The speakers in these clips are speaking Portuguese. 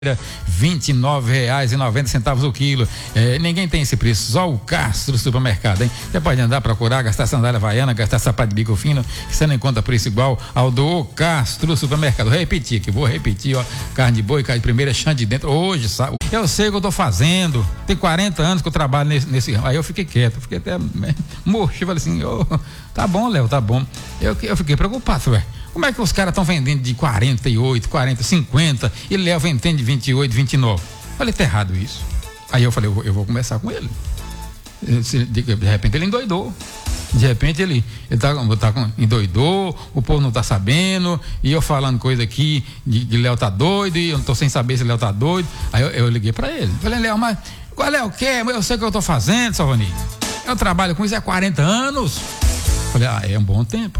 R$29,90 o quilo. Ninguém tem esse preço, só o Castro Supermercado, hein? Você pode andar, procurar, gastar sandália havaiana, gastar sapato de bico fino, que você não encontra preço igual ao do Castro Supermercado. Vou repetir, ó, carne de boi, carne de primeira, chã de dentro, hoje, sabe? Eu sei o que eu tô fazendo, tem 40 anos que eu trabalho nesse aí eu fiquei quieto, fiquei até murcho, falei assim, tá bom, Léo, tá bom. Eu fiquei preocupado, ué. Como é que os caras estão vendendo de 48, 40, 50 e Léo vendendo de 28, 29? Falei, tá errado isso. Aí eu falei, eu vou conversar com ele. De repente ele endoidou. De repente ele endoidou, o povo não tá sabendo, e eu falando coisa aqui de Léo tá doido, e eu não tô sem saber se Léo tá doido. Aí eu liguei pra ele. Falei, Léo, mas qual é o quê? Eu sei o que eu tô fazendo, Salvani. Eu trabalho com isso há 40 anos. Falei, é um bom tempo.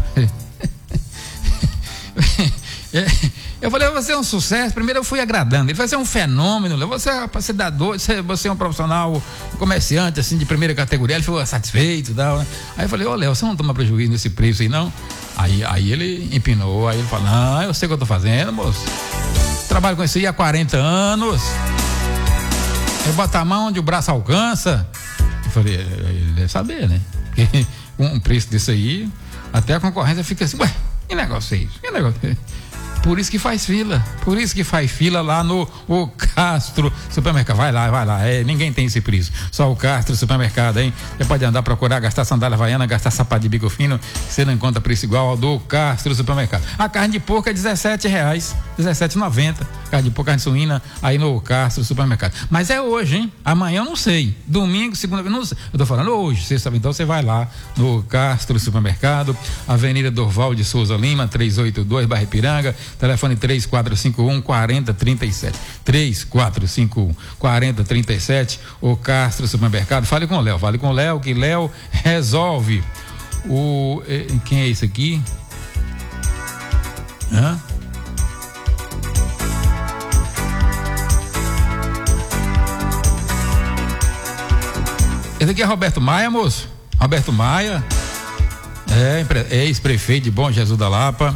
Eu falei, você é um sucesso. Primeiro eu fui agradando. Ele falou, você é um fenômeno. Você é um profissional, um comerciante assim de primeira categoria. Ele ficou satisfeito e tal, né? Aí eu falei, Léo, você não toma prejuízo nesse preço aí, não? Aí ele empinou. Aí ele falou, não, eu sei o que eu tô fazendo, moço. Trabalho com isso aí há 40 anos. Eu boto a mão onde o braço alcança. Eu falei, ele deve saber, né? Porque com um preço desse aí, até a concorrência fica assim, ué, que negócio é isso? Que negócio é isso? Por isso que faz fila lá no Castro Supermercado. Vai lá, ninguém tem esse preço, só o Castro Supermercado, hein? Você pode andar, procurar, gastar sandália havaiana, gastar sapato de bico fino, você não encontra preço igual ao do Castro Supermercado. A carne de porco é R$17, R$17,90. Carne de porco, carne suína, aí no Castro Supermercado. Mas é hoje, hein? Amanhã eu não sei. Domingo, segunda, não sei. Eu tô falando hoje, sexta-feira, então você vai lá no Castro Supermercado, Avenida Dorval de Souza Lima, 382, Barra Ipiranga. Telefone 3451-4037. 3451-4037. O Castro Supermercado. Fale com o Léo, que Léo resolve. Quem é esse aqui? Esse aqui é Roberto Maia, moço. Roberto Maia. Ex-prefeito de Bom Jesus da Lapa.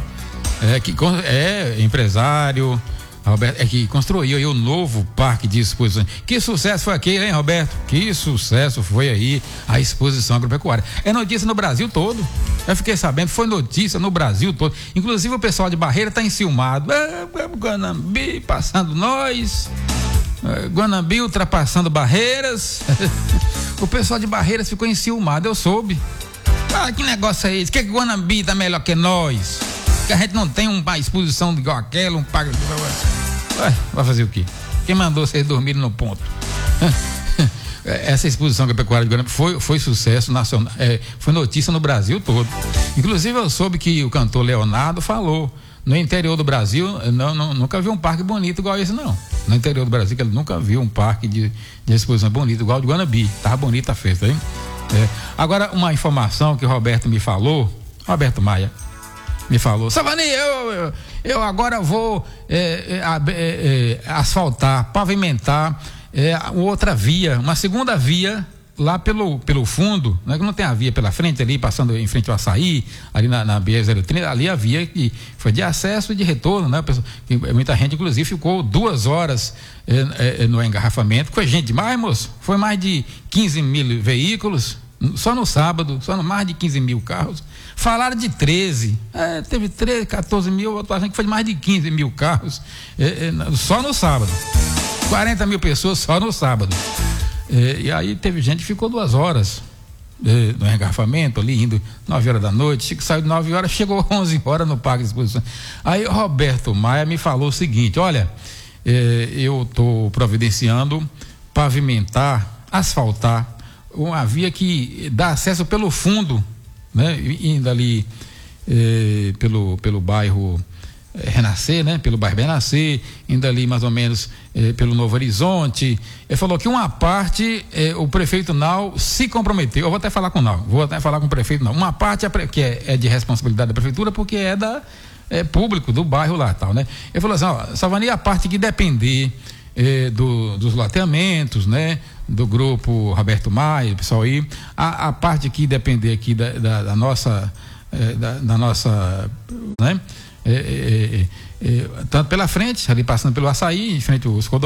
Empresário, Roberto, que construiu aí o novo parque de exposições. Que sucesso foi aquele, hein, Roberto? Que sucesso foi aí a exposição agropecuária. É notícia no Brasil todo. Eu fiquei sabendo, foi notícia no Brasil todo. Inclusive o pessoal de Barreira tá enciumado. Guanambi passando nós. Guanambi ultrapassando Barreiras. O pessoal de Barreiras ficou enciumado, eu soube. Que negócio é esse? Que Guanambi tá melhor que nós? Que a gente não tem uma exposição igual aquela, um pago. Vai fazer o quê? Quem mandou vocês dormirem no ponto? Essa exposição agropecuária de Guanambi foi sucesso nacional, foi notícia no Brasil todo. Inclusive eu soube que o cantor Leonardo falou, no interior do Brasil, nunca viu um parque bonito igual esse, não. No interior do Brasil, que ele nunca viu um parque de exposição bonito igual o de Guanambi. Tava bonita a festa, hein? Agora, uma informação que o Roberto Maia me falou, Savani, eu agora vou asfaltar, pavimentar outra via, uma segunda via lá pelo fundo, né, que não tem a via pela frente ali, passando em frente ao Açaí, ali na BR-030, ali a via que foi de acesso e de retorno, né? Muita gente, inclusive, ficou 2 horas no engarrafamento. Foi gente demais, moço, foi mais de 15 mil veículos, só no sábado, mais de 15 mil carros. Falaram de 13, teve 13, 14 mil, eu tô achando que foi mais de 15 mil carros, só no sábado. 40 mil pessoas só no sábado. E aí teve gente que ficou 2 horas no engarrafamento ali, indo 9 horas da noite, Chico saiu de 9 horas, chegou 11 horas no parque de exposição. Aí o Roberto Maia me falou o seguinte, olha, eu estou providenciando pavimentar, asfaltar uma via que dá acesso pelo fundo, né, indo ali pelo bairro Renascer, né? Pelo bairro Renascer, indo ali mais ou menos pelo Novo Horizonte. Ele falou que uma parte o prefeito Nau se comprometeu. Eu vou até falar com o Nau, com o prefeito Nau. Uma parte que é de responsabilidade da prefeitura, porque é público do bairro lá, tal, né? Ele falou assim, Savani, a parte que depender dos loteamentos, né? Do grupo Roberto Maia, pessoal aí, a parte que depender aqui da nossa, né? tanto pela frente, ali passando pelo Açaí, em frente aos